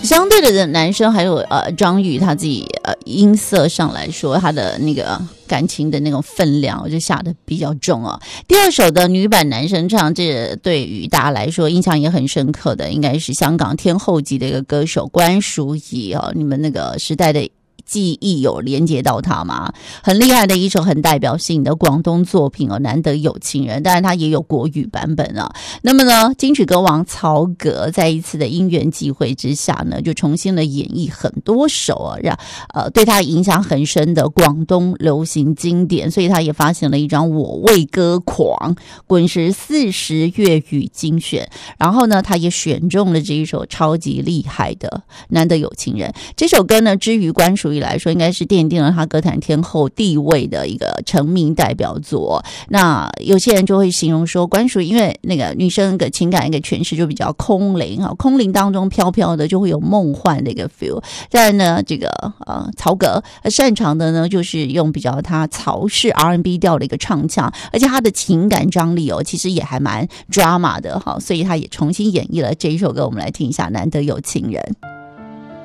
相对的男生还有张宇他自己音色上来说，他的那个感情的那种分量就下得比较重哦。第二首的女版男生唱，这对于大家来说印象也很深刻的，应该是香港天后级的一个歌手关淑怡哦。你们那个时代的记忆有连接到他吗？很厉害的一首很代表性的广东作品哦，难得有情人，当然他也有国语版本啊。那么呢，金曲歌王曹格在一次的因缘际会之下呢，就重新的演绎很多首啊，对他影响很深的广东流行经典，所以他也发行了一张《我为歌狂》滚石40粤语精选，然后呢，他也选中了这一首超级厉害的《难得有情人》这首歌呢，之于关淑怡来说，应该是奠定了他歌坛天后地位的一个成名代表作。那有些人就会形容说，关淑怡因为那个女生的情感一个诠释就比较空灵啊，空灵当中飘飘的就会有梦幻的一个 feel。但呢，这个曹格擅长的呢，就是用比较他曹式 R&B 调的一个唱腔，而且他的情感张力哦，其实也还蛮 drama 的哈，所以他也重新演绎了这一首歌，我们来听一下《难得有情人》。